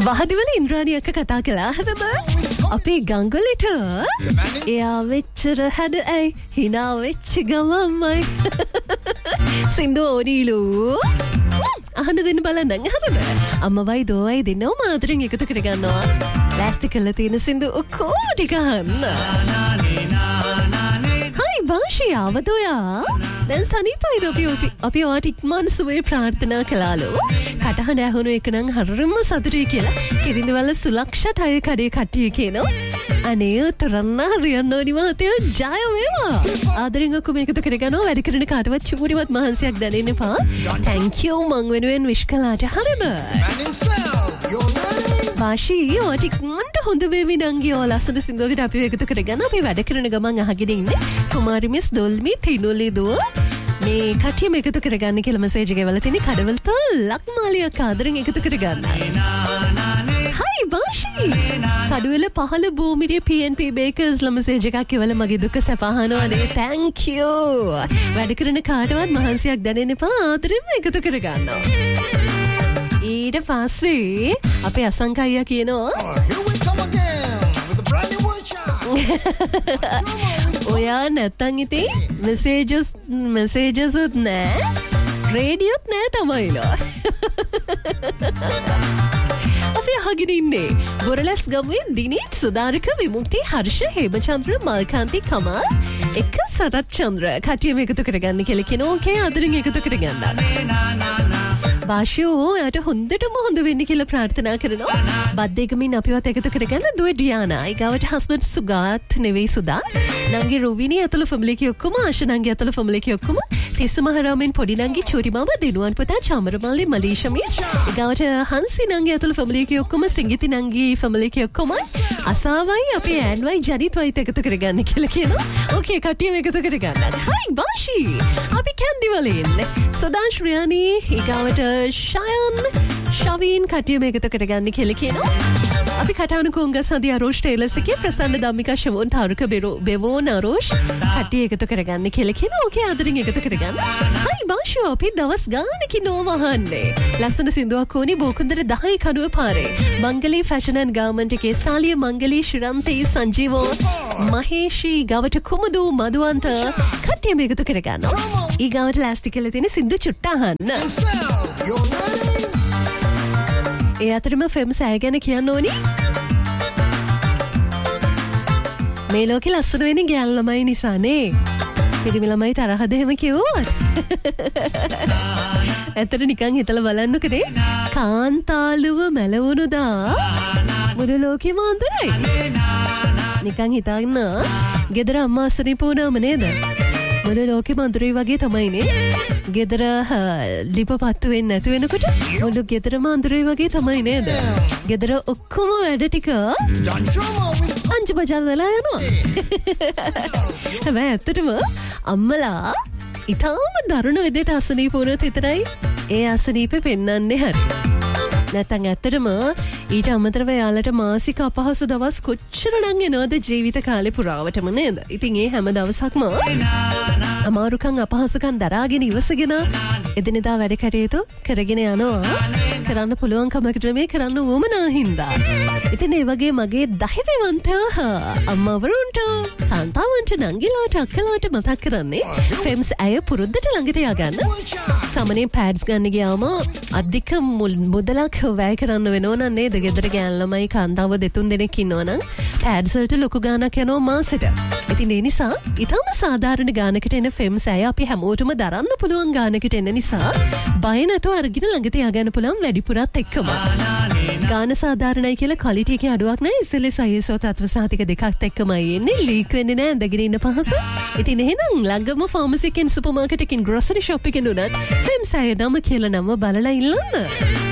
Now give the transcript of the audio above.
වහදිවල ඉන්ද්‍රාණි අක්ක කතා කළා හදද? අපේ ගංගොලට එයා වෙච්චර හැඩ ඇයි hina වෙච්ච ගමම්මයි. සින්දු ඕනීලු. අහන්න දෙන්න බලන්න හරිද? අම්මවයි දෝවයි දෙන්නව මාතරින් එකතු කරගන්නවා. ලෑස්ති කරලා තියෙන සින්දු ඔක්කොම ටික අහන්න. හයි භාෂී ආවදෝයා. දැන් සනීපයිද අපි ඔයාට ඉක්මන් සුවේ ප්‍රාර්ථනා කළාලු. කටහඬ ඇහුණු එක නම් හරිම සතුටුයි කියලා. කිරිඳවල සුලක්ෂට අය කඩේ කට්ටිය කියනවා. අනේ තරන්න හරියන්න ඕනි මහත්තයෝ ජය වේවා. ආදරෙන් ඔක්කොම එකතු කරගන්නවා. වැඩ කරන කාටවත් චූරිවත් මහන්සියක් දැනෙන්න එපා. thank you මං වෙනුවෙන් විශ් කළාට හරිද? වාෂී ඔයාට ඉක්මනට හොඳ වේවි නංගි. ඔයා ලස්සන සින්දුවකට අපි එකතු කරගන්න. අපි වැඩ කරන ගමන් අහගෙන ඉන්නේ කුමාරි මිස් දොල්මි තිනුලි දුව මේ කට්ටියම එකතු කරගන්න කියලා මෙසේජ් එකවල තියෙන කඩවලත ලක්මාලියක් ආදරෙන් එකතු කරගන්න. හයි වාෂී කඩුවල පහළ භූමිරිය PNP බේකර්ස් ලා මෙසේජ් එකක් එවල මගේ දුක සපහනවා නේ. thank you වැඩ කරන කාටවත් මහන්සියක් දැනෙන්න එපා. ආදරෙන් එකතු කරගන්නවා. ඊට පස්සේ අපේ අසංකයියා කියනවා ඔයා නැත්තන් ඉතින් මෙසේජස් උත් නෑ රේඩියෝත් නෑ තමයිලා. අපි අහගෙන ඉන්නේ බොරලැස් ගමුවේ දිනීත් සුදාරික විමුක්ති හර්ෂ හේමචන්ද්‍ර මල්කාන්ති කමල් එක සරත් චන්ද්‍ර කටියම එකතු කරගන්න කියලා කියනවා. ඕකේ ආදරෙන් එකතු කරගන්න. වාෂෝ යට හොඳටම හොඳ වෙන්න කියලා ප්‍රාර්ථනා කරනවා. බද්දේගමින් අපිවත් එකතු කරගන්න දුව ඩියානා. ඊගාවට හස්බන්ඩ් සුගාත් නෙවෙයි සුදා. නංගි රොවිනි ඇතුළු ෆැමිලි එකේ ඔක්කොම ආශා නංගි ඇතුළු ෆැමිලි එකේ ඔක්කොම තිස්ස මහරාමෙන් පොඩි නංගි චූරි මාමා දිනුවන් පුතා චාමරමල්ලි මලීෂා මිස්. ඊගාවට හන්සි නංගි ඇතුළු ෆැමිලි එකේ ඔක්කොම සිංගිති නංගි ෆැමිලි එකේ ඔක්කොම අසාවයි අපේ ඇන්වයි ජනිත්වයි එකතු කරගන්න කියලා කියනවා. ඕකේ කට්ටියම එකතු කරගන්න. හයි වාෂී අපි කැන්ඩි වල ඉන්නේ. සදාන් ශ්‍රියානි ඊගාවට ශයන් ශවීන් කටියම එකතු කරගන්න කියලා කියනවා. අපි කටාවන කොංගස් සඳි අරෝෂ් ටේලර්ස් එකේ ප්‍රසන්න ධම්මිකා ශවෝන් තාරුක බෙවෝන් අරෝෂ් කටිය එකතු කරගන්න කියලා කියනවා. ඕකේ ආදරෙන් එකතු කරගන්න. හයි වාෂෝ අපි දවස් ගානකින් නොවහන්නේ. ලස්සන සින්දුවක් ඕනි බෝකුන්දර 10 කඩුව පාරේ. මංගලී ෆැෂන් ඇන්ඩ් ගාර්මන්ට් එකේ සාලිය මංගලී ශිරන්තී සංජීවෝ මහේෂී ගවට කුමුදු මදුවන්ත කටියම එකතු කරගන්නවා. ඊගාවට ලෑස්ති කියලා තියෙන සින්දු චුට්ට අහන්න. ඒ අතරම ෆෙම්ස් ඇය ගැන කියන්න ඕනි. මේ ලෝකේ ලස්සන වෙන්නේ ගෑල් ළමයි නිසානේ. පිරිමි ළමයි තරහද එහෙම කිව්වොත්. ඇත්තට නිකන් හිතලා බලන්නකනේ. කාන්තාලුව මැලවුණුදා මුළු ලෝකෙම අඳුරයි. නිකන් හිතන්න ගෙදර අම්මා අසනීප වුණාම නේද? මුළු ලෝකෙම අඳුරයි වගේ තමයිනේ. ගෙදර ලිපපත්තු වෙන්නේ නැති වෙනකොට මුළු ගෙදරම අඳුරයි වගේ තමයි නේද? ගෙදර ඔක්කොම වැඩ ටික අංජු බජල් වෙලා යනවා. හැබැයි ඇත්තටම අම්මලා ඊටාම දරුණු විදිහට අසනීප වුණොත් විතරයි ඒ අසනීපේ පෙන්වන්නේ හරි. නැත්නම් ඇත්තටම ඊට අමතරව යාලට මාසික අපහසු දවස් කොච්චරනම් එනවද ජීවිත කාලේ පුරාවටම නේද? ඉතින් ඒ හැම දවසක්ම අමාරුකම් අපහසුකම් දරාගෙන ඉවසගෙන එදිනෙදා වැඩ කටයුතු කරගෙන යනවා. කරන්න පුළුවන්කමකට මේ කරන්න වුමනා හින්දා. ඉතින් ඒ වගේ මගේ ධෛර්යවන්ත අම්මවරුන්ට කාන්තාවන්ට නංගිලාට අක්කලාට මතක් කරන්නේ ෆෙම්ස් ඇය පුරුද්දට ළඟ තියාගන්න. සාමාන්‍යයෙන් පැඩ්ස් ගන්න ගියාම අධික මුදලක් වැය කරන්න වෙනවා නේද? ගෙදර ගෑන් ළමයි කාන්තාව දෙතුන් දෙනෙක් ඉන්නවනම් පැඩ්ස් වලට ලොකු ගාණක් යනවා මාසෙට. ඉතින් ඒ නිසා ඊටම සාධාරණ ගාණකට එන ෆෙම්ස් ඇය අපි හැමෝටම දරන්න පුළුවන් ගාණකට එන නිසා බය නැතුව අරගෙන ළඟ තියාගන්න පුළුවන් වැඩිපුරත් එක්කම. ගාණ සාධාරණයි කියලා ක්වොලිටි එකේ අඩුවක් නැහැ. SLS ISO තත්ත්ව සහතික දෙකක් එක්කමයි එන්නේ. ලීක් වෙන්නේ නැහැ ඇඳගෙන ඉන්න පහස. ඉතින් එහෙනම් ළඟම ෆාමසි එකෙන් සුපර් මාකට් එකකින් ග්‍රොසරි ෂොප් එකකින් උනත් ෆෙම්ස් ඇය නම කියලා නම බලලා ඉල්ලන්න.